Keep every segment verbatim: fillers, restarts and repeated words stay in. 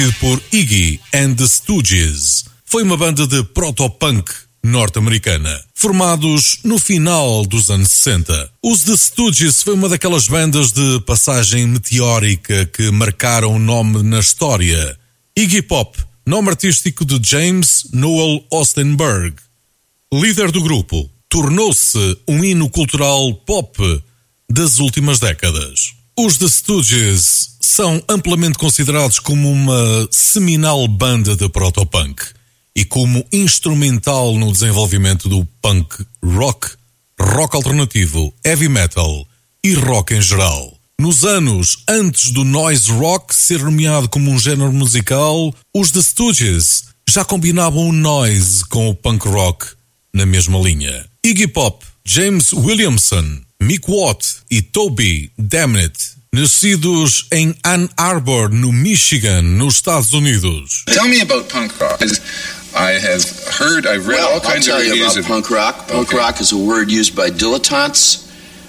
por Iggy and the Stooges. Foi uma banda de proto-punk norte-americana, formados no final dos anos sessenta. Os The Stooges foi uma daquelas bandas de passagem meteórica que marcaram o nome na história. Iggy Pop, nome artístico de James Noel Ostenberg, líder do grupo, tornou-se um hino cultural pop das últimas décadas. Os The Stooges são amplamente considerados como uma seminal banda de proto-punk e como instrumental no desenvolvimento do punk rock, rock alternativo, heavy metal e rock em geral. Nos anos antes do noise rock ser nomeado como um género musical, os The Stooges já combinavam o noise com o punk rock na mesma linha. Iggy Pop, James Williamson, Mick Watt e Toby Dammit, nascidos em Ann Arbor, no Michigan, nos Estados Unidos. Tell me about punk rock. I have heard, I've read well, all kinds I'll tell of you reviews about of punk rock. Punk okay. rock is a word used by dilettantes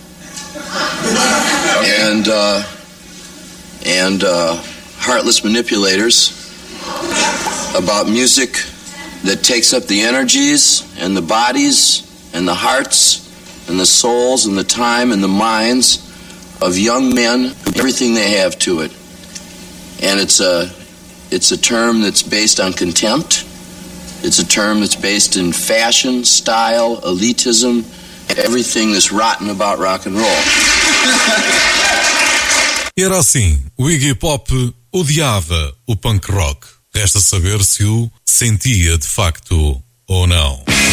okay. and uh, and uh, heartless manipulators about music that takes up the energies and the bodies and the hearts and the souls and the time and the minds of young men, everything they have to it. And it's a it's a term that's based on contempt. It's a term that's based in fashion, style, elitism, everything that's rotten about rock and roll. Era assim, o Iggy Pop odiava o punk rock. Resta saber se o sentia de facto ou não.